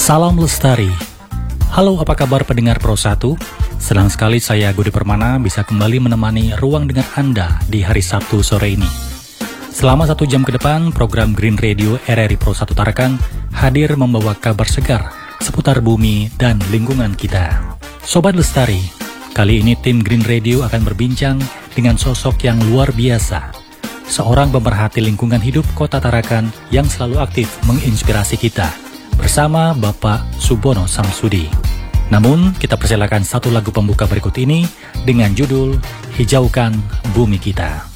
Salam Lestari. Halo, apa kabar pendengar Pro 1? Senang sekali saya Gudi Permana bisa kembali menemani ruang dengar Anda di hari Sabtu sore ini. Selama 1 jam ke depan, program Green Radio RRI Pro 1 Tarakan hadir membawa kabar segar seputar bumi dan lingkungan kita. Sobat Lestari, kali ini tim Green Radio akan berbincang dengan sosok yang luar biasa. Seorang pemerhati lingkungan hidup Kota Tarakan yang selalu aktif menginspirasi kita. Bersama Bapak Subono Samsudi. Namun, kita persilakan satu lagu pembuka berikut ini dengan judul Hijaukan Bumi Kita.